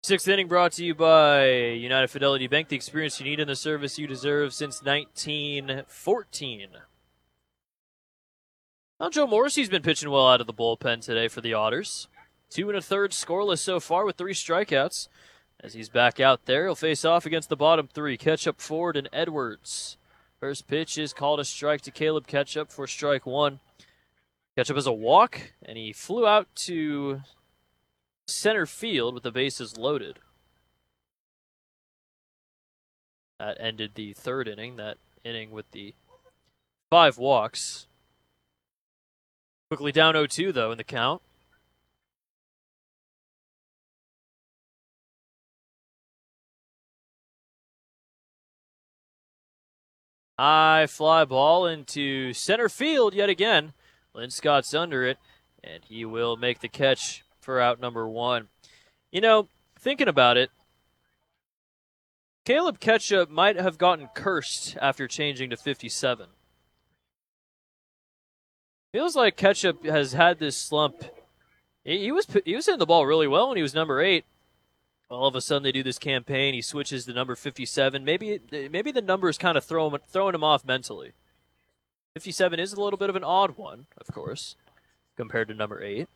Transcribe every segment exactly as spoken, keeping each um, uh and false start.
Sixth inning brought to you by United Fidelity Bank, the experience you need and the service you deserve since nineteen fourteen. Well, Joe Morrissey's been pitching well out of the bullpen today for the Otters. Two and a third scoreless so far with three strikeouts. As he's back out there, he'll face off against the bottom three, Ketchup, Ford, and Edwards. First pitch is called a strike to Caleb Ketchup for strike one. Ketchup has a walk, and he flew out to center field with the bases loaded. That ended the third inning, that inning with the five walks. Quickly down oh two, though, in the count. High fly ball into center field yet again. Lynn Scott's under it, and he will make the catch for out number one. You know, thinking about it, Caleb Ketchup might have gotten cursed after changing to fifty-seven. Feels like Ketchup has had this slump. He, he was he was hitting the ball really well when he was number eight. All of a sudden, they do this campaign. He switches to number fifty-seven. Maybe maybe the numbers kind of throw him, throwing him off mentally. fifty-seven is a little bit of an odd one, of course, compared to number eight.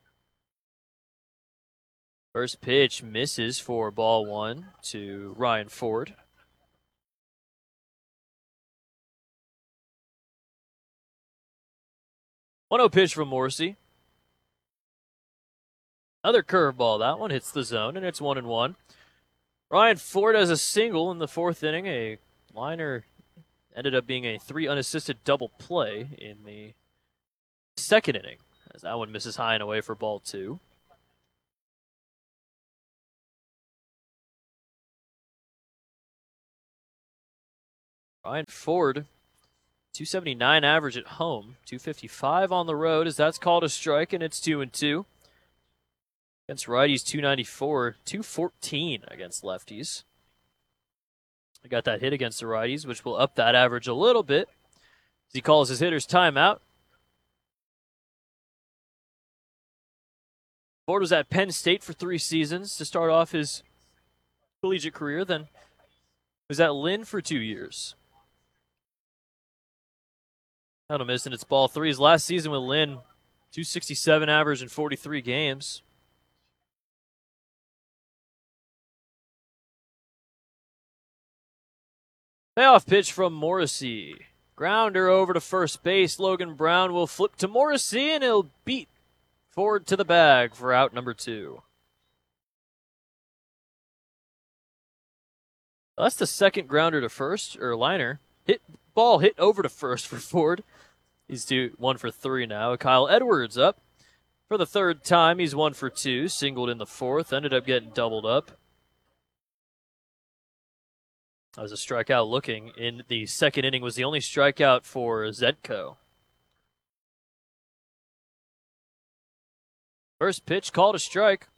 First pitch misses for ball one to Ryan Ford. one oh pitch from Morrissey. Another curveball. That one hits the zone, and it's one and one. Ryan Ford has a single in the fourth inning. A liner ended up being a three unassisted double play in the second inning, as that one misses high and away for ball two. Ryan Ford, two seventy-nine average at home, two fifty-five on the road, as that's called a strike, and it's two and two. Against righties, two ninety-four, two fourteen against lefties. I got that hit against the righties, which will up that average a little bit as he calls his hitter's timeout. Ford was at Penn State for three seasons to start off his collegiate career, then was at Lynn for two years. Not a miss, and it's ball three. His last season with Lynn, two sixty-seven average in forty-three games. Payoff pitch from Morrissey. Grounder over to first base. Logan Brown will flip to Morrissey, and he'll beat Ford to the bag for out number two. Well, that's the second grounder to first, or liner. Hit ball hit over to first for Ford. He's two, one for three now. Kyle Edwards up for the third time. He's one for two. Singled in the fourth. Ended up getting doubled up. That was a strikeout looking in the second inning. Was the only strikeout for Zedko. First pitch called a strike.